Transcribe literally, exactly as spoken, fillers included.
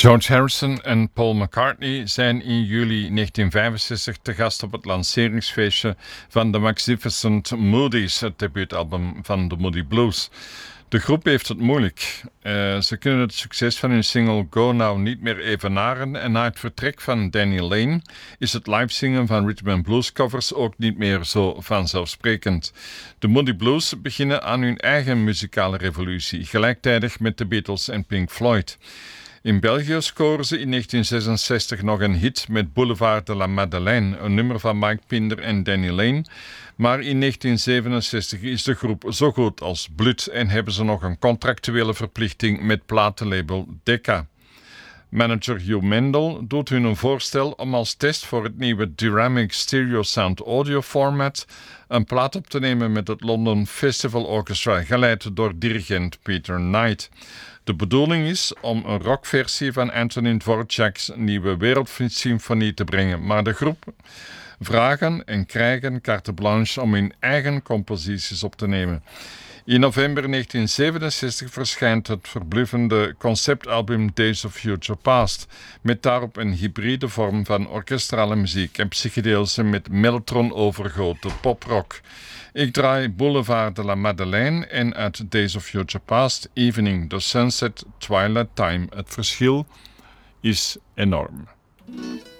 George Harrison en Paul McCartney zijn in juli negentien vijfenzestig te gast op het lanceringsfeestje van The Magnificent Moodies, het debuutalbum van de Moody Blues. De groep heeft het moeilijk. Uh, ze kunnen het succes van hun single Go Now niet meer evenaren en na het vertrek van Danny Lane is het live zingen van rhythm and blues covers ook niet meer zo vanzelfsprekend. De Moody Blues beginnen aan hun eigen muzikale revolutie, gelijktijdig met de Beatles en Pink Floyd. In België scoren ze in negentien zesenzestig nog een hit met Boulevard de la Madeleine, een nummer van Mike Pinder en Danny Lane. Maar in negentien zevenenzestig is de groep zo goed als blut en hebben ze nog een contractuele verplichting met platenlabel Decca. Manager Hugh Mendel doet hun een voorstel om als test voor het nieuwe Dynamic Stereo Sound Audio Format een plaat op te nemen met het London Festival Orchestra, geleid door dirigent Peter Knight. De bedoeling is om een rockversie van Antonin Dvorak's nieuwe Wereldsymfonie te brengen, maar de groep vragen en krijgen carte blanche om hun eigen composities op te nemen. In november negentien zevenenzestig verschijnt het verbluffende conceptalbum Days of Future Past, met daarop een hybride vorm van orkestrale muziek en psychedeelse met mellotron overgoten poprock. Ik draai Boulevard de la Madeleine en uit Days of Future Past Evening, the Sunset, Twilight Time. Het verschil is enorm.